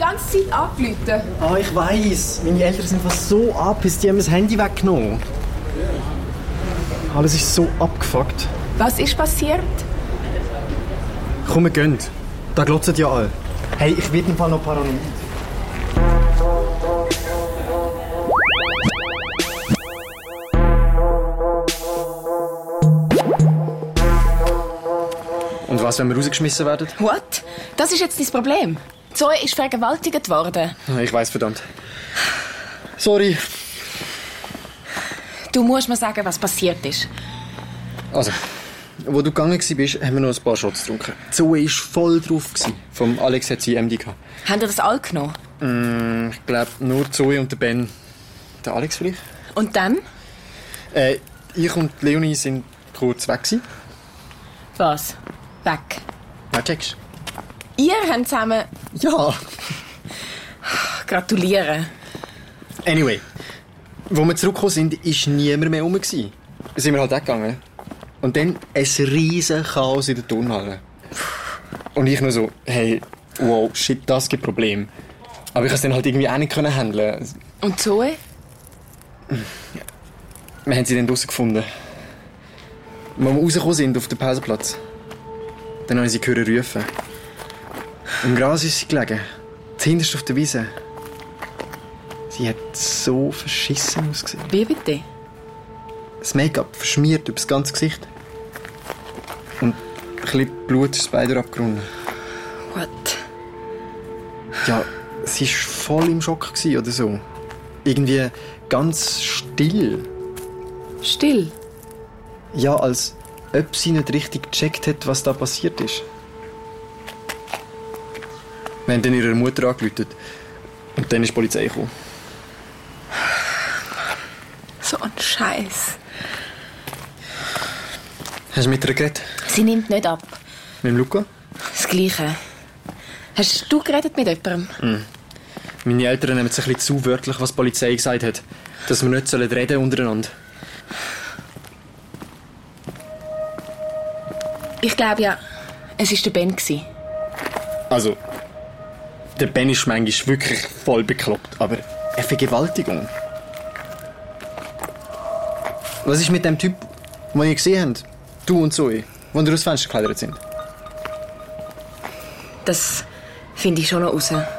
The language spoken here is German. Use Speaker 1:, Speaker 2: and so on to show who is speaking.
Speaker 1: ganze Zeit angerufen.
Speaker 2: Ah, ich weiss. Meine Eltern sind fast so angepisst, die haben das Handy weggenommen. Alles ist so abgefuckt.
Speaker 1: Was ist passiert?
Speaker 2: Komm, wir gehen. Da glotzen ja alle. Hey, ich werde im Fall noch paranoid. Und was, wenn wir rausgeschmissen werden?
Speaker 1: What? Das ist jetzt dein Problem? Zoe ist vergewaltigt worden.
Speaker 2: Ich weiss, verdammt. Sorry.
Speaker 1: Du musst mir sagen, was passiert ist.
Speaker 2: Also, wo du gegangen bist, haben wir noch ein paar Shots getrunken. Zoe war voll drauf. Vom Alex hat sie MD gehabt.
Speaker 1: Haben ihr das all genommen?
Speaker 2: Ich glaube, nur Zoe und der Ben. Der Alex vielleicht?
Speaker 1: Und dann?
Speaker 2: Ich und Leonie sind kurz weg gewesen.
Speaker 1: Was? Weg?
Speaker 2: Ja, checkst.
Speaker 1: Ihr habt zusammen...
Speaker 2: Ja.
Speaker 1: Gratuliere.
Speaker 2: Anyway, wo wir zurückgekommen sind, war niemand mehr rum. Dann sind wir halt weggegangen. Und dann ein riesen Chaos in der Turnhalle. Und ich nur so, hey, wow, shit, das gibt Probleme. Aber ich konnte es dann halt irgendwie auch nicht handeln.
Speaker 1: Und Zoe?
Speaker 2: Wir haben sie dann draussen gefunden. Als wir rausgekommen sind auf den Pausenplatz, dann habe ich sie gehört rufen. Im Gras ist sie gelegen, zuhinterst auf der Wiese. Sie hat so verschissen ausgesehen.
Speaker 1: Wie bitte?
Speaker 2: Das Make-up verschmiert über das ganze Gesicht. Und ein bisschen Blut ist beide abgerunnen.
Speaker 1: What?
Speaker 2: Ja, sie war voll im Schock oder so. Irgendwie ganz still.
Speaker 1: Still?
Speaker 2: Ja, als ob sie nicht richtig gecheckt hat, was da passiert ist. Wir haben dann ihrer Mutter angerufen. Und dann ist die Polizei gekommen.
Speaker 1: So ein Scheiß.
Speaker 2: Hast du mit ihr geredet?
Speaker 1: Sie nimmt nicht ab.
Speaker 2: Mit dem Luca?
Speaker 1: Das Gleiche. Hast du geredet mit jemandem?
Speaker 2: Meine Eltern nehmen es ein bisschen zu wörtlich, was die Polizei gesagt hat. Dass wir nicht reden untereinander.
Speaker 1: Ich glaube ja, es war der Ben.
Speaker 2: Also, der Ben ist manchmal wirklich voll bekloppt, aber eine Vergewaltigung. Was ist mit dem Typ, den ihr gesehen habt? Du und Zoe, die aus dem Fenster geklettert sind?
Speaker 1: Das finde ich schon noch raus.